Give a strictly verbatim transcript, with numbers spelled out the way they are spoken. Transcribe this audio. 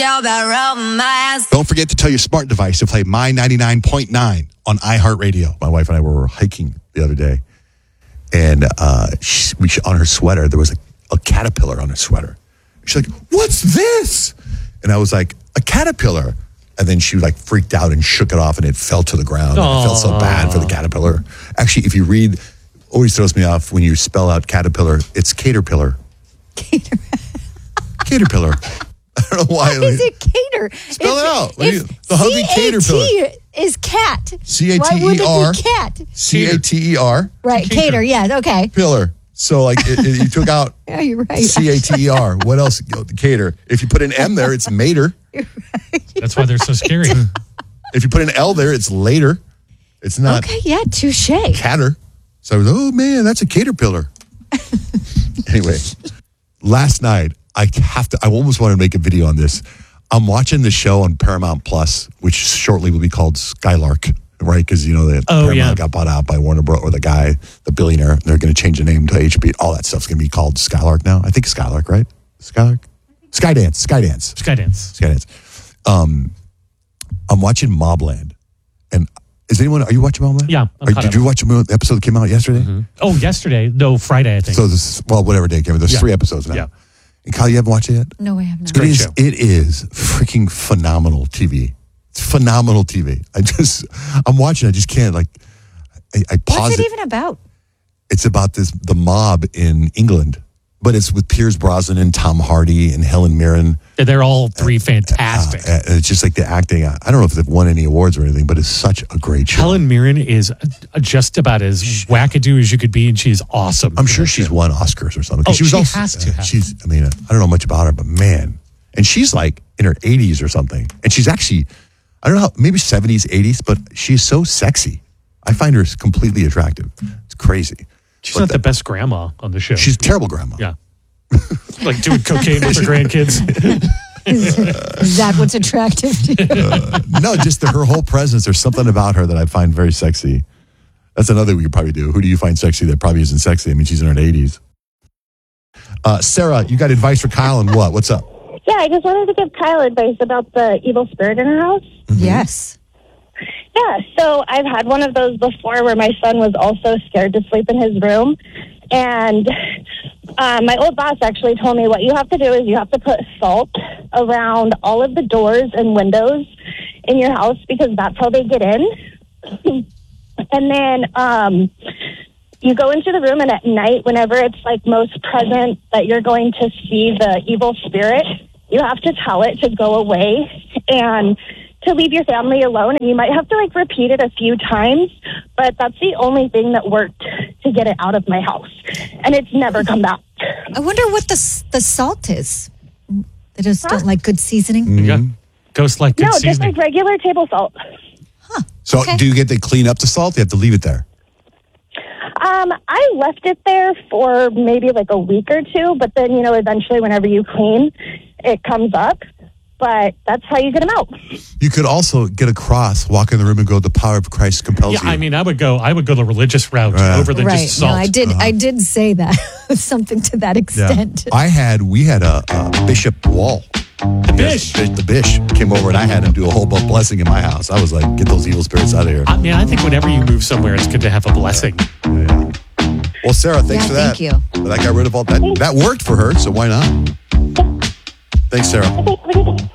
Don't forget to tell your smart device to play My ninety-nine point nine on iHeartRadio. My wife and I were hiking the other day, and uh, she, we, on her sweater, there was a, a caterpillar on her sweater. She's like, "What's this?" And I was like, "A caterpillar." And then she like freaked out and shook it off, and it fell to the ground. And it felt so bad for the caterpillar. Actually, if you read, always throws me off when you spell out caterpillar. It's caterpillar. Cater. Caterpillar. I don't know why. Why is it cater? Spell if, it out. What if you, the hungry caterpillar. C A T is cat. C A T E R. Why would it be cat? C A T E R. Right, cater. cater. Yeah, okay. Pillar. So like it, it, you took out yeah, you're right. C A T E R. What else? Cater. If you put an M there, it's mater. You're right. That's why they're so scary. If you put an L there, it's later. It's not. Okay, yeah, touche. Catter. So I was, oh man, that's a caterpillar. Anyway, last night I have to. I almost want to make a video on this. I'm watching the show on Paramount Plus, which shortly will be called Skylark, right? Because you know that oh, Paramount yeah. got bought out by Warner Bros. Or the guy, the billionaire. They're going to change the name to H B O. All that stuff's going to be called Skylark now. I think Skylark, right? Skylark, Skydance, Skydance, Skydance, Skydance. Um, I'm watching Mobland, and is anyone? Are you watching Mobland? Yeah. Are, did you watch the episode that came out yesterday? Mm-hmm. Oh, yesterday? No, Friday. I think. So this, is, well, whatever day it came out. There's yeah. three episodes now. Yeah. And Kyle, you haven't watched it yet? No, I have not. It is, it is freaking phenomenal T V. It's phenomenal T V. I just, I'm watching. I just can't like. I, I pause What's it, it even about? It's about this the mob in England, but it's with Pierce Brosnan and Tom Hardy and Helen Mirren. Yeah, they're all three fantastic. Uh, uh, it's just like the acting. I don't know if they've won any awards or anything, but it's such a great show. Helen Mirren is just about as wackadoo as you could be, and she's awesome. I'm sure she's won Oscars or something. Oh, she, was she also, has to. Uh, have. She's. I mean, uh, I don't know much about her, but man, and she's like in her eighties or something, and she's actually, I don't know, how, maybe seventies, eighties, but she's so sexy. I find her completely attractive. It's crazy. She's but not the, the best grandma on the show. She's a terrible grandma. Yeah. Like doing cocaine with her grandkids. Is, is that what's attractive to you? Uh, no, just the, her whole presence. There's something about her that I find very sexy. That's another we could probably do. Who do you find sexy that probably isn't sexy? I mean, she's in her eighties. Uh, Sarah, you got advice for Kyle on what? What's up? Yeah, I just wanted to give Kyle advice about the evil spirit in her house. Mm-hmm. Yes. Yeah, so I've had one of those before where my son was also scared to sleep in his room. And uh, my old boss actually told me what you have to do is you have to put salt around all of the doors and windows in your house because that's how they get in. And then um, you go into the room, and at night, whenever it's like most present that you're going to see the evil spirit, you have to tell it to go away and to leave your family alone. And you might have to like repeat it a few times, but that's the only thing that worked to get it out of my house. And it's never come back. I wonder what the the salt is. They just Huh? don't like good seasoning. Mm-hmm. Yeah. Ghost like good No, just seasoning. like regular table salt. Huh. So Okay. do you get to clean up the salt? You have to leave it there. Um, I left it there for maybe like a week or two, but then, you know, eventually whenever you clean, it comes up. But that's how you get them out. You could also get a cross, walk in the room, and go, "The power of Christ compels Yeah, you." I mean, I would go. I would go the religious route Right. over than Right. just salt. No, I did. Uh-huh. I did say that something to that Yeah. extent. I had, we had a, a Bishop Wall. The bish. Yes, the Bish came over, and I had him do a whole book blessing in my house. I was like, "Get those evil spirits out of here." I mean, I think whenever you move somewhere, it's good to have a blessing. Yeah. Well, Sarah, thanks Yeah, for that. thank you. But that got rid of all that. That worked for her, so why not? Thanks, Sarah. Okay, have a good day.